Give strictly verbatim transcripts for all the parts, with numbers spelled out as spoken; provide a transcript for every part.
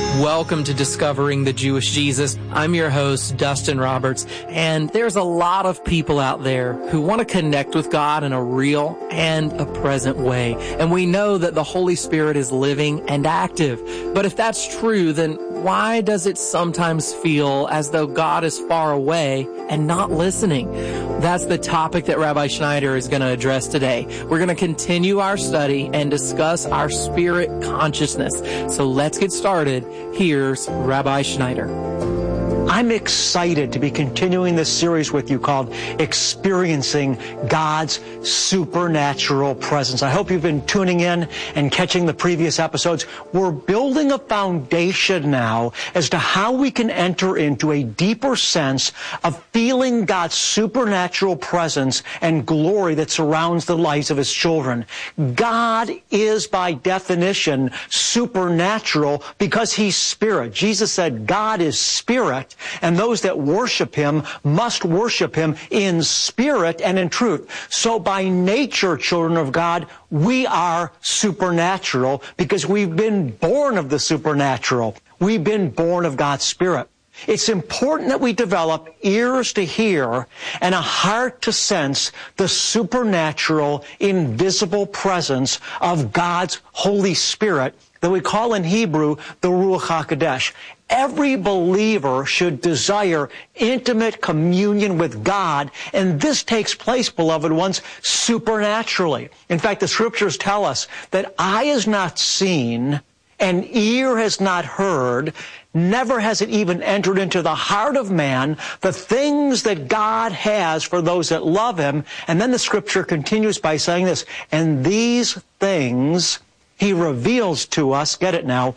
Welcome to Discovering the Jewish Jesus. I'm your host, Dustin Roberts, and there's a lot of people out there who want to connect with God in a real and a present way. And we know that the Holy Spirit is living and active. But if that's true, then why does it sometimes feel as though God is far away and not listening? That's the topic that Rabbi Schneider is going to address today. We're going to continue our study and discuss our spirit consciousness. So let's get started. Here's Rabbi Schneider. I'm excited to be continuing this series with you called Experiencing God's Supernatural Presence. I hope you've been tuning in and catching the previous episodes. We're building a foundation now as to how we can enter into a deeper sense of feeling God's supernatural presence and glory that surrounds the lives of His children. God is by definition supernatural because He's spirit. Jesus said God is spirit, and those that worship Him must worship Him in spirit and in truth. So by nature, children of God, we are supernatural because we've been born of the supernatural. We've been born of God's Spirit. It's important that we develop ears to hear and a heart to sense the supernatural, invisible presence of God's Holy Spirit that we call in Hebrew the Ruach HaKodesh. Every believer should desire intimate communion with God, and this takes place, beloved ones, supernaturally. In fact, the Scriptures tell us that eye has not seen, and ear has not heard, never has it even entered into the heart of man, the things that God has for those that love Him. And then the Scripture continues by saying this, and these things He reveals to us, get it now,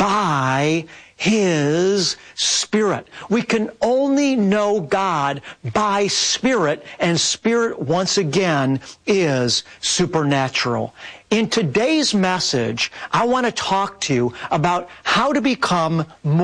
by His Spirit. We can only know God by Spirit, and Spirit, once again, is supernatural. In today's message, I want to talk to you about how to become more